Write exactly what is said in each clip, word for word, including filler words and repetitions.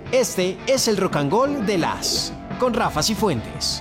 Este es el Rock and Roll de las con Rafa Cifuentes.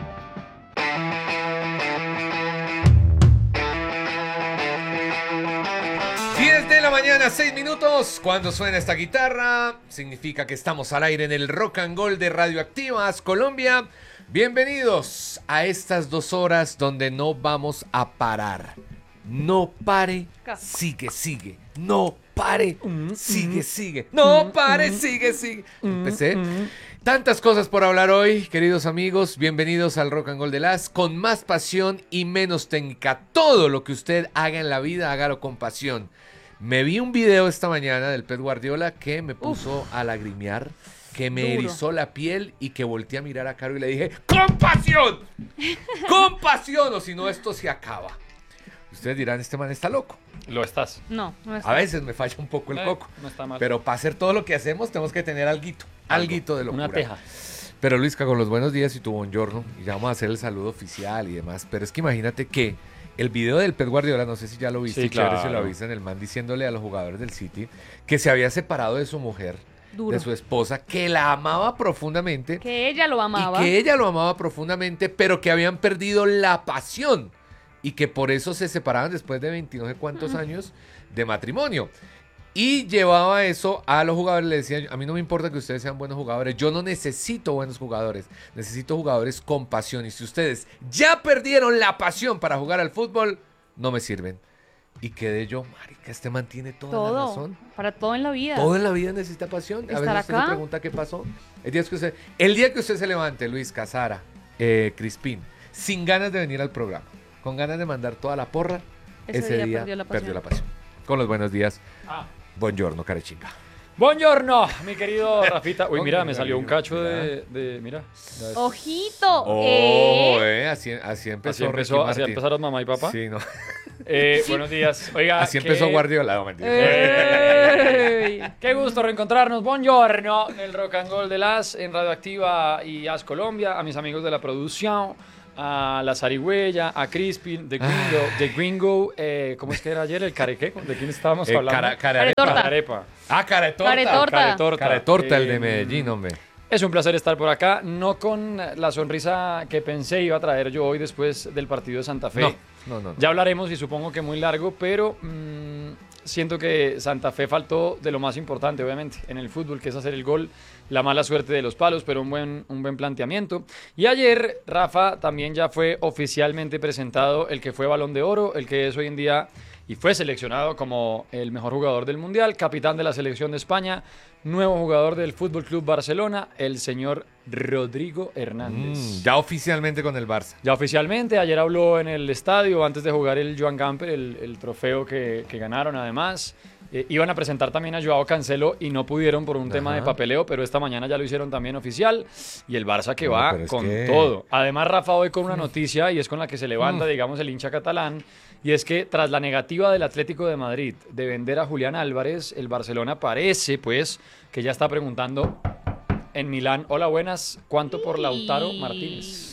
diez de la mañana, seis minutos. Cuando suena esta guitarra, significa que estamos al aire en el Rock and Roll de Radioactivas Colombia. Bienvenidos a estas dos horas donde no vamos a parar. No pare, sigue, sigue. No pare, sigue, sigue. No pare, sigue, sigue. Empecé. Tantas cosas por hablar hoy, queridos amigos. Bienvenidos al Rock and Roll de las, con más pasión y menos técnica. Todo lo que usted haga en la vida, hágalo con pasión. Me vi un video esta mañana del Pep Guardiola que me puso Uf. a lagrimear, que me Duro. erizó la piel y que volteé a mirar a Caro y le dije, ¡con pasión! ¡Con pasión! O si no, esto se acaba. Ustedes dirán, este man está loco. Lo estás. No, no está. A veces me falla un poco el eh, coco. No está mal. Pero para hacer todo lo que hacemos tenemos que tener alguito. Algo, alguito de locura. Una teja. Pero Luisca, con los buenos días y tu buongiorno, y ya vamos a hacer el saludo oficial y demás. Pero es que imagínate que el video del Pep Guardiola, no sé si ya lo viste, sí, claro. si lo avisan, el man diciéndole a los jugadores del City que se había separado de su mujer, Duro. de su esposa, que la amaba profundamente. Que ella lo amaba. Y que ella lo amaba profundamente, pero que habían perdido la pasión. Y que por eso se separaban después de veinte no sé cuántos uh-huh. años de matrimonio. Y llevaba eso a los jugadores, le decían, a mí no me importa que ustedes sean buenos jugadores, yo no necesito buenos jugadores, necesito jugadores con pasión. Y si ustedes ya perdieron la pasión para jugar al fútbol, no me sirven. Y quedé yo, marica, este man tiene toda todo, la razón. Para todo en la vida. Todo en la vida necesita pasión. A veces usted se pregunta qué pasó. El día que usted, el día que usted se levante, Luis, Casara, eh, Crispín, sin ganas de venir al programa, con ganas de mandar toda la porra, ese, ese día, día perdió, la perdió la pasión. Con los buenos días. Ah. Buongiorno, carechinga. Buongiorno, mi querido Rafita. Uy, mira, me salió un cacho de... de mira. Ojito. Oh, eh. eh, así, así empezó. Así, empezó, así empezaron mamá y papá. Sí, no. Eh, buenos días. Oiga, así que... empezó Guardiola. No, mentira. Eh, qué gusto reencontrarnos. Buongiorno en el Rock and Roll de las, en Radioactiva y As Colombia. A mis amigos de la producción, a la Zarigüeya, a Crispin, The Gringo, ah. The Gringo, eh, ¿cómo es que era ayer? ¿El carequé? ¿De quién estábamos eh, hablando? Cara, carerepa. Carerepa. Ah, caretorta. Caretorta. Caretorta, caretorta eh, el de Medellín, hombre. Es un placer estar por acá, no con la sonrisa que pensé iba a traer yo hoy después del partido de Santa Fe. No, no, no. no. Ya hablaremos y supongo que muy largo, pero mmm, siento que Santa Fe faltó de lo más importante, obviamente, en el fútbol, que es hacer el gol. La mala suerte de los palos, pero un buen, un buen planteamiento. Y ayer, Rafa, también ya fue oficialmente presentado el que fue Balón de Oro, el que es hoy en día y fue seleccionado como el mejor jugador del Mundial, capitán de la selección de España, nuevo jugador del Fútbol Club Barcelona, el señor Rodrigo Hernández. Mm, ya oficialmente con el Barça. Ya oficialmente, ayer habló en el estadio antes de jugar el Joan Gamper, el, el trofeo que, que ganaron además. Eh, iban a presentar también a Joao Cancelo y no pudieron por un Ajá. tema de papeleo, pero esta mañana ya lo hicieron también oficial. Y el Barça que no, va con que... todo. Además, Rafa, hoy con una noticia, y es con la que se levanta, mm. digamos, el hincha catalán, y es que tras la negativa del Atlético de Madrid de vender a Julián Álvarez, el Barcelona parece, pues, que ya está preguntando en Milán, hola, buenas, ¿cuánto por Lautaro Martínez?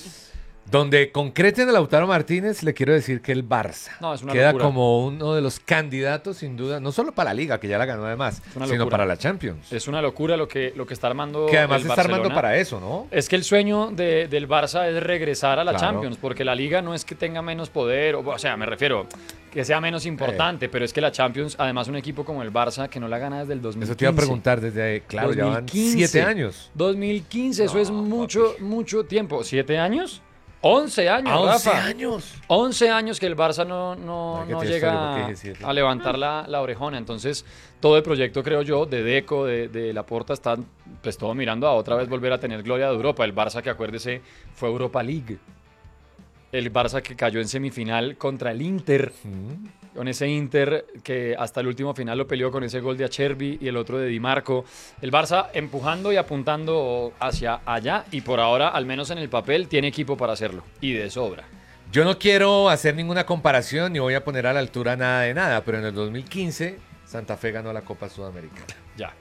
Donde concreten a Lautaro Martínez, le quiero decir que el Barça no, es una queda locura. como uno de los candidatos, sin duda, no solo para la Liga, que ya la ganó además, sino para la Champions. Es una locura lo que, lo que está armando Que además el está Barcelona. armando para eso, ¿no? Es que el sueño de, del Barça es regresar a la claro. Champions, porque la Liga no es que tenga menos poder, o, o sea, me refiero que sea menos importante, eh. pero es que la Champions, además un equipo como el Barça, que no la gana desde el dos mil quince. Eso te iba a preguntar desde, claro, dos mil quince, ya van siete años. dos mil quince, eso no, es mucho, papi. mucho tiempo. ¿Siete años? once años, ¿A once Rafa. años? once años que el Barça no, no, no llega a levantar la, la orejona. Entonces, todo el proyecto, creo yo, de Deco, de, de Laporta, está pues todo mirando a otra vez volver a tener gloria de Europa. El Barça, que acuérdese, fue Europa League. El Barça que cayó en semifinal contra el Inter. Mm. Con ese Inter que hasta el último final lo peleó con ese gol de Acerbi y el otro de Di Marco. El Barça empujando y apuntando hacia allá y por ahora, al menos en el papel, tiene equipo para hacerlo. Y de sobra. Yo no quiero hacer ninguna comparación ni voy a poner a la altura nada de nada, pero en el dos mil quince Santa Fe ganó la Copa Sudamericana. Ya.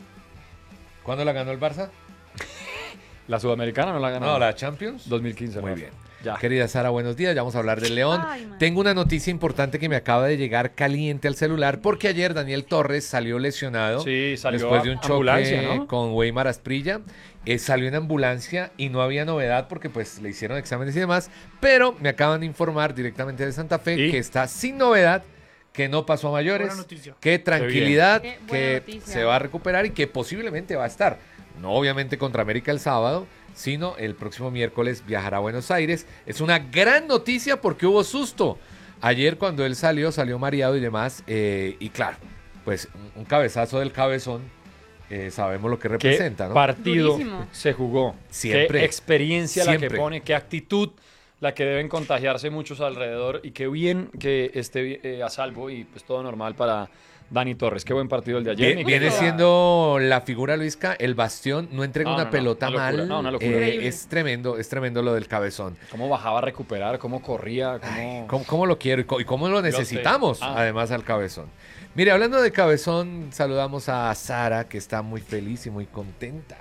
¿Cuándo la ganó el Barça? ¿La Sudamericana no la ganó? No, la Champions. dos mil quince. Muy no. bien. Ya. Querida Sara, buenos días. Ya vamos a hablar del León. Ay, man. Tengo una noticia importante que me acaba de llegar caliente al celular porque ayer Daniel Torres salió lesionado Sí, salió después a- de un ambulancia, choque ¿no? con Weimar Asprilla. Eh, salió en ambulancia y no había novedad porque pues le hicieron exámenes y demás, pero me acaban de informar directamente de Santa Fe ¿Y? que está sin novedad, que no pasó a mayores, Buena noticia. que tranquilidad, Qué buena que noticia. se va a recuperar y que posiblemente va a estar. No obviamente contra América el sábado, sino el próximo miércoles viajará a Buenos Aires. Es una gran noticia porque hubo susto. Ayer cuando él salió, salió mareado y demás, eh, y claro, pues un, un cabezazo del cabezón, eh, sabemos lo que ¿Qué representa, ¿no? partido Durísimo. se jugó? Siempre. ¿Qué experiencia la que Siempre. pone? ¿Qué actitud la que deben contagiarse muchos alrededor? Y qué bien que esté eh, a salvo y pues todo normal para Dani Torres. Qué buen partido el de ayer. Vie- mi Viene querida. siendo la figura, Luisca, el bastión, no entrega No, una no, no, pelota una locura, mal. no, una locura. eh, Increíble. es tremendo, es tremendo lo del cabezón. Cómo bajaba a recuperar, cómo corría, cómo... Ay, ¿cómo, cómo lo quiero y co- y cómo lo necesitamos, Ah. además, al cabezón? Mire, hablando de cabezón, saludamos a Sara, que está muy feliz y muy contenta.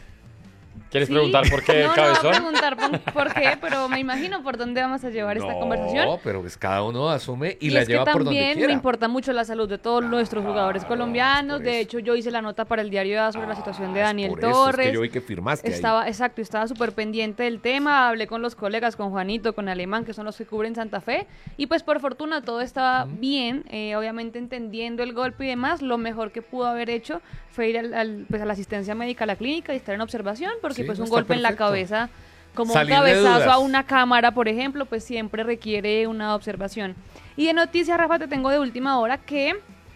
¿Quieres Sí. preguntar por qué el no, cabezón? No, voy a preguntar por, por qué, pero me imagino por dónde vamos a llevar esta conversación. No, pero pues cada uno asume y, Y la es lleva que por donde también quiera. me importa mucho la salud de todos nuestros jugadores colombianos. por De eso. hecho, yo hice la nota para el diario A sobre la situación de Ah, es Daniel por eso, es Torres. que yo vi que firmaste ahí. Estaba, exacto, estaba súper pendiente del tema, hablé con los colegas, con Juanito, con Alemán, que son los que cubren Santa Fe, y pues por fortuna todo estaba bien, eh, obviamente entendiendo el golpe y demás, lo mejor que pudo haber hecho fue ir al, al, pues a la asistencia médica a la clínica y estar en observación, porque Sí, pues no un está golpe en la perfecto. cabeza, como Salir un de cabezazo dudas. a una cámara, por ejemplo, pues siempre requiere una observación. Y de noticias, Rafa, te tengo de última hora que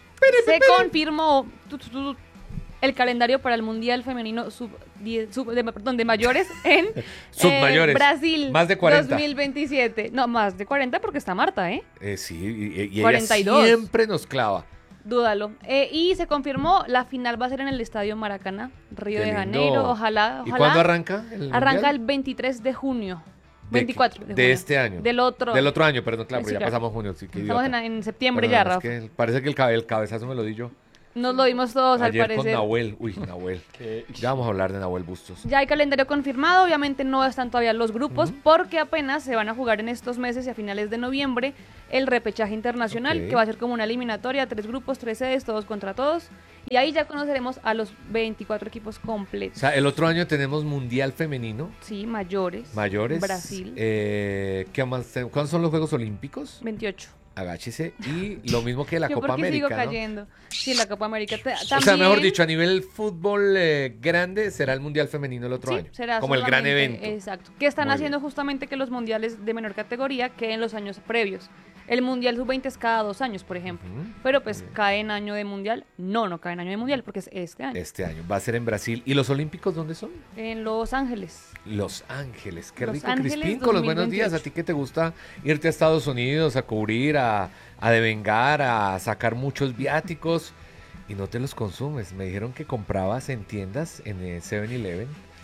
se confirmó tu, tu, tu, el calendario para el Mundial Femenino sub, diez, sub- de, perdón, de mayores en Submayores. eh, Brasil Más de cuarenta. dos mil veintisiete. No, más de cuarenta porque está Marta, ¿eh? Eh, sí, y, y- y ella cuarenta y dos. siempre nos clava. Dúdalo. Eh, y se confirmó, la final va a ser en el Estadio Maracaná, Río Qué de lindo. Janeiro. Ojalá, ¿Y ojalá. cuándo arranca el Arranca mundial? el veintitrés de junio. ¿De veinticuatro qué? de, De junio. este año. Del otro. Del otro año, perdón, claro, Sí, porque ya claro. pasamos junio. Sí, qué Estamos en, idiota. en septiembre Perdón, ya, es Rafa. que parece que el, cabe- el cabezazo me lo di yo. Nos lo dimos todos Ayer al parecer. con Nahuel. Uy, Nahuel. Que- Ya vamos a hablar de Nahuel Bustos. Ya hay calendario confirmado, obviamente no están todavía los grupos porque apenas se van a jugar en estos meses y a finales de noviembre el repechaje internacional, Ok. que va a ser como una eliminatoria, tres grupos, tres sedes, todos contra todos. Y ahí ya conoceremos a los veinticuatro equipos O completos. sea, el otro año tenemos Mundial Femenino, Sí, mayores. mayores. Brasil. Eh, ¿qué más? te- ¿Cuándo son los Juegos Olímpicos? veintiocho. Agáchese. Y lo mismo que la Yo Copa porque sigo América, ¿no? cayendo. Sí, la Copa América. ta- O sea, también- mejor dicho, a nivel fútbol eh, grande será el Mundial Femenino el otro Sí, año. será como el gran solamente- evento. Exacto. Que están Muy haciendo bien. justamente que los mundiales de menor categoría queden los años previos. El mundial sub veinte es cada dos años, por ejemplo. Ujú. Pero pues cae en año de mundial. No, no cae en año de mundial porque es este año. Este año. Va a ser en Brasil. ¿Y los Olímpicos dónde son? En Los Ángeles. Los Ángeles. Qué Los rico, Ángeles Crispín. Con los buenos días. dos mil veintiocho. A ti que te gusta irte a Estados Unidos a cubrir, a, a devengar, a sacar muchos viáticos y no te los consumes. Me dijeron que comprabas en tiendas, en eh, seven eleven,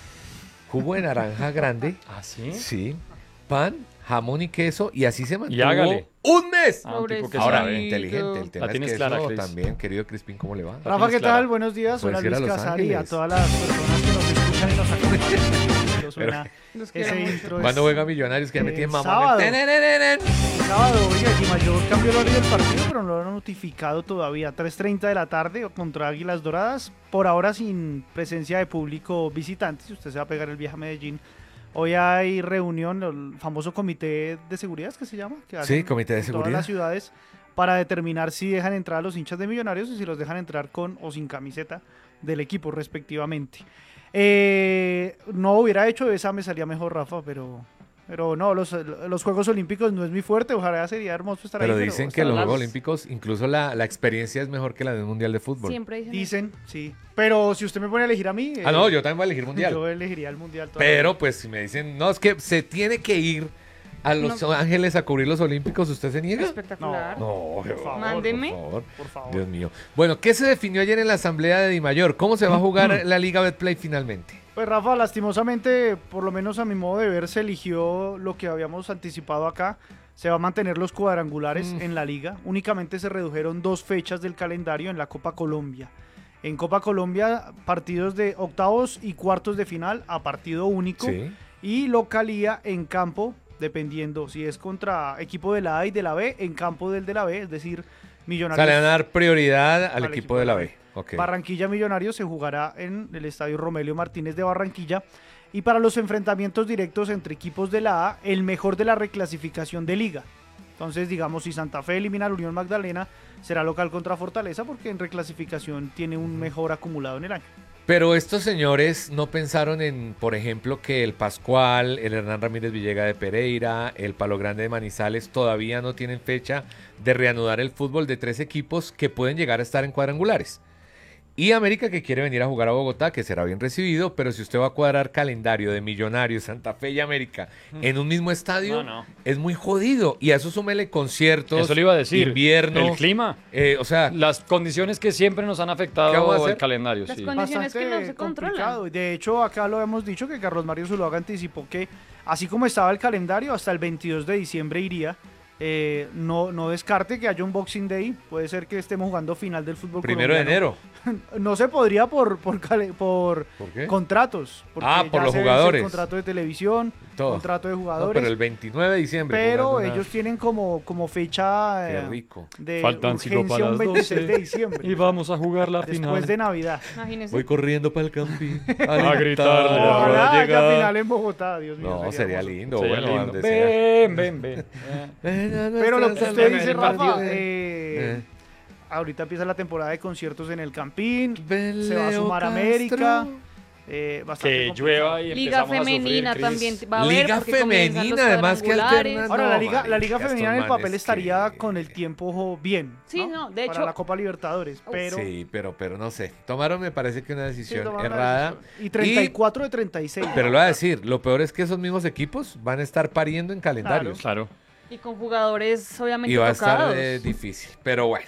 jugo de naranja grande. ¿Ah, sí? Sí. Pan, jamón y queso. Y así se mantuvo hágale. un mes. Ah, un tipo que Ahora, sabe. inteligente. El tema La es tienes que clara, eso Cris. también, querido Crispín, ¿cómo le va? La Rafa, ¿qué tienes clara. tal? Buenos días. Puedes Hola ir a Luis Los Casari, a Ángeles. todas las personas que nos escuchan y nos acompañan. Cuando suena Los quiero ese mucho. intro. ¿Cuándo es- juega Millonarios? Que ya me el tienen mamá. sábado. Tenenenenen. El sábado, oiga, Di Mayor cambió el horario del partido, pero no lo han notificado todavía. tres treinta de la tarde contra Águilas Doradas. Por ahora sin presencia de público visitante. Si usted se va a pegar el viaje a Medellín. Hoy hay reunión, el famoso comité de seguridad, ¿es que se llama? Que Sí, hacen comité de en seguridad. todas las ciudades para determinar si dejan entrar a los hinchas de Millonarios y si los dejan entrar con o sin camiseta del equipo, respectivamente. Eh, no hubiera hecho esa, me salía mejor, Rafa, pero... Pero no, los, los Juegos Olímpicos no es muy fuerte, ojalá sería hermoso estar Pero ahí. dicen que estar los las- Juegos Olímpicos, incluso la, la experiencia es mejor que la de un Mundial de Fútbol. Siempre dicen. eso. Dicen, sí. Pero si usted me pone a elegir a mí... Ah, eh, no, yo también voy a elegir Mundial. Yo elegiría el Mundial. toda la Pero vida. pues si me dicen, no, es que se tiene que ir a Los Ángeles a cubrir los Olímpicos, ¿usted se niega? Espectacular. No, por favor, Mándeme. por favor. Por favor. Dios mío. Bueno, ¿qué se definió ayer en la asamblea de Dimayor? ¿Cómo se va a jugar la Liga Betplay finalmente? Pues Rafa, lastimosamente, por lo menos a mi modo de ver, se eligió lo que habíamos anticipado acá. Se va a mantener los cuadrangulares Mm. en la liga. Únicamente se redujeron dos fechas del calendario en la Copa Colombia. En Copa Colombia, partidos de octavos y cuartos de final a partido único. Sí. Y localía en campo dependiendo si es contra equipo de la A y de la B, en campo del de la B, es decir, Millonarios. O sea, le van a dar prioridad al, al equipo, equipo de la B. Okay. Barranquilla Millonarios se jugará en el estadio Romelio Martínez de Barranquilla. Y para los enfrentamientos directos entre equipos de la A, el mejor de la reclasificación de liga. Entonces, digamos, si Santa Fe elimina a la Unión Magdalena, será local contra Fortaleza porque en reclasificación tiene un mejor acumulado en el año. Pero estos señores no pensaron en, por ejemplo, que el Pascual, el Hernán Ramírez Villega de Pereira, el Palo Grande de Manizales todavía no tienen fecha de reanudar el fútbol de tres equipos que pueden llegar a estar en cuadrangulares. Y América, que quiere venir a jugar a Bogotá, que será bien recibido, pero si usted va a cuadrar calendario de Millonarios, Santa Fe y América mm. en un mismo estadio, no, no. es muy jodido. Y a eso súmele conciertos, eso le iba a decir, invierno, el clima, eh, o sea, las condiciones que siempre nos han afectado el calendario. Las sí. condiciones que no se controlan. De hecho, acá lo hemos dicho que Carlos Mario Zuluaga anticipó que así como estaba el calendario, hasta el veintidós de diciembre iría. Eh, no, no descarte que haya un Boxing Day. Puede ser que estemos jugando final del fútbol Primero colombiano. de enero. No se podría por por, por, ¿Por qué? contratos. Ah, por los jugadores. Contrato de televisión, Todo. contrato de jugadores. No, pero el veintinueve de diciembre. Pero ellos una... tienen como, como fecha Qué rico. de Faltan urgencia un veintiséis de diciembre. Y vamos a jugar la después final. Después de Navidad. Imagínense. Voy corriendo para el camping. A, a gritar. Ojalá haya final en Bogotá, Dios mío. No, sería, sería lindo. Sería bueno, lindo. Ven, ven, ven. Pero lo que usted dice, Rafa, eh, eh. ahorita empieza la temporada de conciertos en el Campín, Ven, se va a sumar Leo América, eh, que llueva y Liga femenina a también va a haber. Liga femenina, además que alternan. Ahora, no, la liga, la liga marica, femenina en el papel que... estaría con el tiempo bien. Sí, no, no de hecho. Para la Copa Libertadores, pero. Sí, pero, pero no sé. Tomaron, me parece que una decisión sí, errada. Decisión. Y treinta y cuatro y... de treinta y seis. Pero lo voy a decir, lo peor es que esos mismos equipos van a estar pariendo en calendarios. Claro. Y con jugadores, obviamente, y va tocados. a estar eh, difícil. Pero bueno.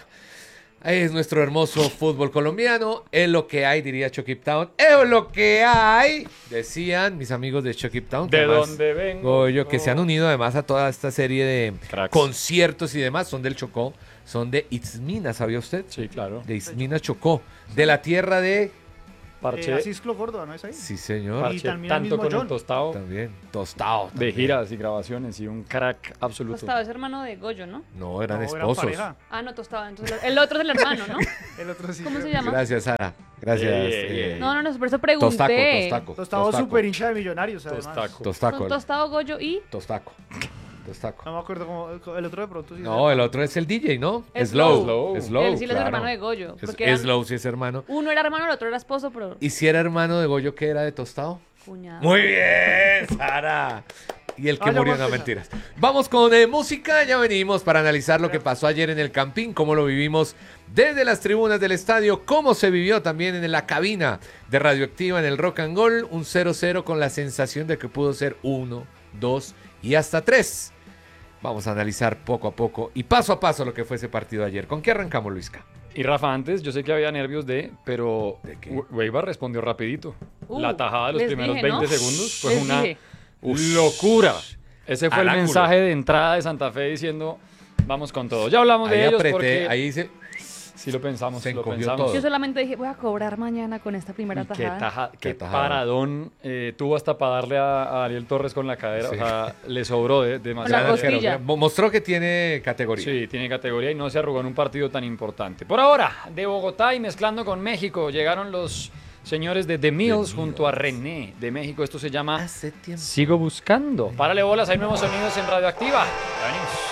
Es nuestro hermoso fútbol colombiano. Es lo que hay, diría Chucky Town. Es lo que hay, decían mis amigos de Chucky Town. De donde vengo. Yo, que se han unido además a toda esta serie de Cracks. conciertos y demás. Son del Chocó. Son de Itzmina, ¿sabía usted? Sí, claro. De Itzmina, Chocó. De la tierra de... Parche. Eh, Asisclo Córdoba, ¿no es ahí? Sí, señor. Parche, y también tanto con John. el Tostado. También. Tostado. De giras y grabaciones y un crack absoluto. Tostado es hermano de Goyo, ¿no? No, eran no, esposos. eran ah, no, Tostado. Entonces, el otro es el hermano, ¿no? el otro sí. ¿Cómo se llama? Gracias, Sara. Gracias. Yeah, yeah, yeah. Eh, no, no, no, por eso pregunté. Tostaco, Tostaco. Tostado súper hincha de Millonarios, además. Tostaco. Tostaco. Son Tostado, Goyo y... Tostaco. Tostaco. No me acuerdo cómo... El otro de pronto sí. No, el otro es el D J, ¿no? Es Slow. Slow. Slow, Él sí claro. es hermano de Goyo. Es, eran... Slow sí es hermano. Uno era hermano, el otro era esposo, pero... ¿Y si era hermano de Goyo, que era de Tostado? Cuñado. Muy bien, Sara. Y el que ah, murió, no mentiras. Vamos con eh, música, ya venimos para analizar lo que pasó ayer en el Campín, cómo lo vivimos desde las tribunas del estadio, cómo se vivió también en la cabina de Radioactiva en el Rock and Roll, un cero cero con la sensación de que pudo ser uno, dos y hasta tres. Vamos a analizar poco a poco y paso a paso lo que fue ese partido ayer. ¿Con qué arrancamos, Luisca? Y Rafa, antes, yo sé que había nervios de, pero ¿De qué? Weibar respondió rapidito. Uh, la tajada de los primeros dije, veinte ¿no? segundos fue les una dije. locura. Ese fue Al el ángulo. mensaje de entrada de Santa Fe diciendo, vamos con todo. Ya hablamos Ahí de ellos apreté, porque ahí dice... sí lo pensamos, Se lo encogió pensamos. todo. Yo solamente dije, voy a cobrar mañana con esta primera Y qué, tajada. taja, qué, Qué tajada. paradón eh, tuvo hasta para darle a, a Ariel Torres con la cadera. Sí. O sea, le sobró de, La demasiado. costilla. Mostró que tiene categoría. Sí, tiene categoría y no se arrugó en un partido tan importante. Por ahora, de Bogotá y mezclando con México, llegaron los señores de The Mills junto a René de México. Esto se llama Hace tiempo. Sigo Buscando. Párale bolas, hay nuevos sonidos en Radioactiva. Ya venimos.